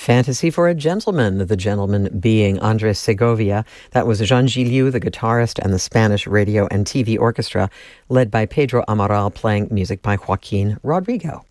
Fantasy for a Gentleman, the gentleman being Andres Segovia. That was Jean Giliu, the guitarist, and the Spanish radio and TV orchestra, led by Pedro Amaral, playing music by Joaquin Rodrigo.